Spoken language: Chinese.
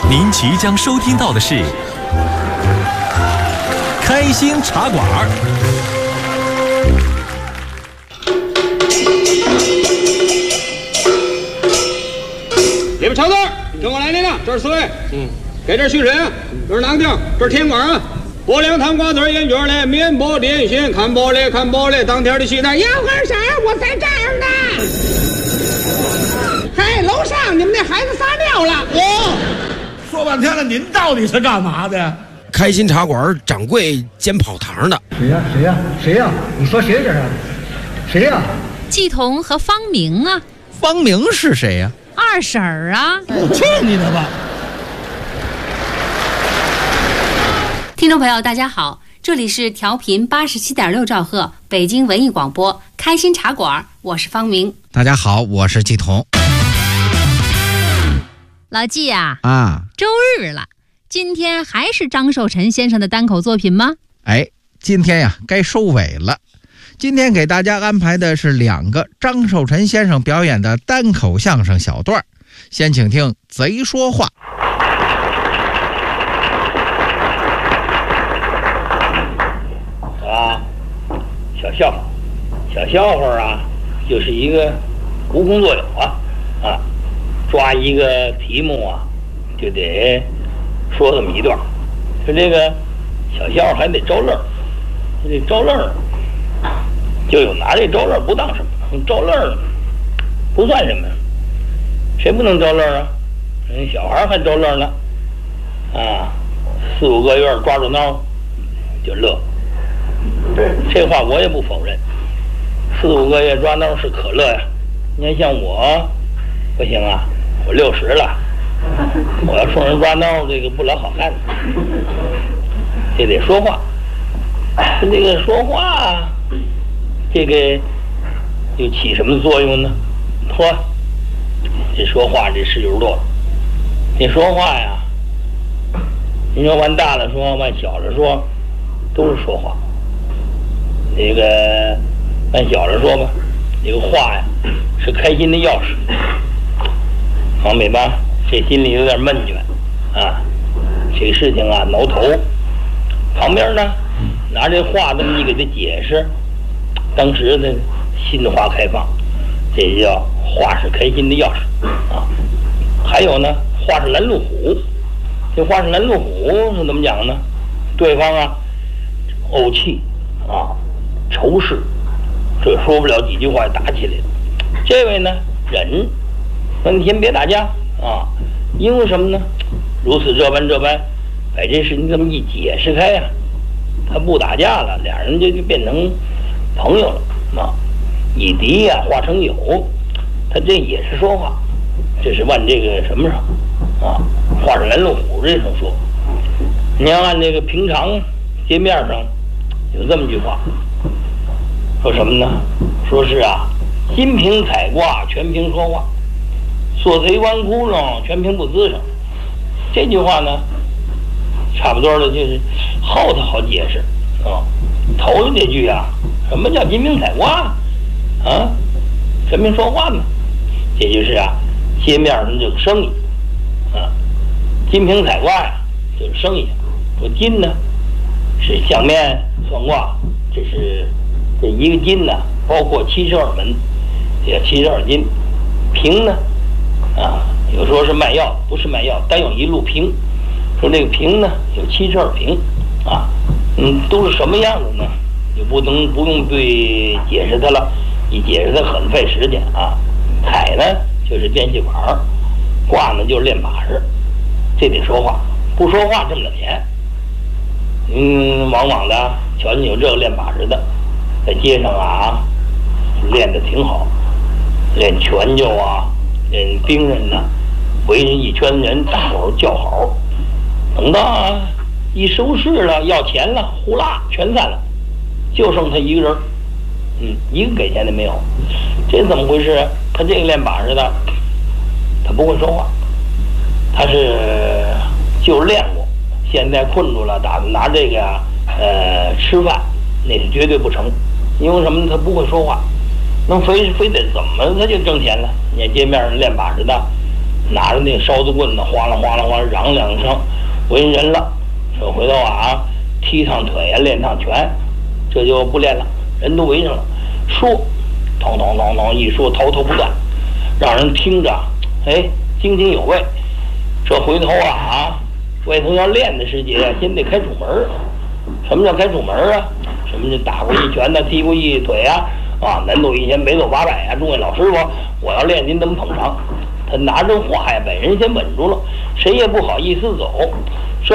您即将收听到的是开心茶馆。 里边瞧字，跟我来您了，这是4位。给这续水啊，这是哪个地儿？这是天馆啊。薄凉汤瓜子烟卷嘞，面包点心，看包嘞，当天的西餐。 杨二婶，我在这儿呢。嘿，楼上你们那孩子撒尿了。 说半天了，您到底是干嘛的？ 开心茶馆掌柜兼跑堂的。 谁呀？你说谁这是？谁呀？ 季彤和方明啊。 方明是谁呀？ 二婶儿啊。 去你的吧！ 听众朋友大家好，这里是调频87.6兆赫北京文艺广播开心茶馆，我是方明。 大家好，我是季彤。 老季啊，周日了，今天还是张寿臣先生的单口作品吗？ 今天呀该收尾了。今天给大家安排的是2个张寿臣先生表演的单口相声小段，先请听贼说话。 小笑话啊，就是一个无功作有抓一个题目啊，就得说这么一段。说这个小笑话还得招乐，这招乐就有拿这招乐不当什么，招乐不算什么，谁不能招乐啊？小孩还招乐呢，4、5个月抓住挠就乐。这话我也不否认，4、5个月抓挠是可乐呀。你看像我不行啊，我60了，我要冲人抓挠，这个不老好看，这得说话。这个说话，这个又起什么作用呢？这说话这事有多了。这说话呀，你说往大了说，往小了说，都是说话。这个按小了说吧，这个话呀是开心的钥匙。好美吧？这心里有点闷倦这个事情啊挠头。旁边呢拿这话这么一给他解释，当时的心花开放，这叫话是开心的钥匙还有呢，话是拦路虎。这话是拦路虎是怎么讲呢？对方怄气仇视，这说不了几句话打起来了。这位呢忍，那你先别打架因为什么呢？如此这般，把这事情这么一解释开他不打架了，俩人就变成朋友了以敌化成友，他这也是说话，这是往这个什么上话是拦路虎这上说。你要按这个平常街面上有这么句话，说什么呢？说是心凭彩卦，全凭说话；锁贼弯窟窿，全凭不吱声。这句话呢，差不多的就是后头好解释头的这句什么叫心凭彩卦全凭说话呢？这就是街面上这个生意金凭彩卦就是生意。说金呢是相面算卦，这一个金呢包括72门，也72金。平呢有说是卖药，不是卖药，单有一路平。说这个平呢有72平都是什么样子呢？就不用对解释它了，一解释它很费时间彩呢就是变戏法，卦呢就是练把式，这得说话，不说话挣不了钱。往往的瞧见有这个练把式的，在街上练得挺好，练拳脚练兵刃围着一圈人，大伙儿叫好。等到一收市了，要钱了，呼啦全散了，就剩他一个人，一个给钱的没有。这怎么回事？他这个练把式的，他不会说话，他是就是练过，现在困住了，打算拿这个吃饭，那是绝对不成。因为什么？他不会说话，那非得怎么他就挣钱了？你看街面上练把式的， 拿着那烧子棍子哗啦哗啦哗啦嚷两声，为人了。这回头啊，踢趟腿啊，练趟拳，这就不练了，人都围上了，说，咚咚咚咚一说，滔滔不断，让人听着，哎，津津有味。这回头啊，外头要练的时节啊，先得开主门。什么叫开主门啊？什么就打过一拳呢，踢过一腿啊，南走1000，北走800啊！诸位老师傅，我要练您怎么捧场？他拿着话呀，把人先稳住了，谁也不好意思走。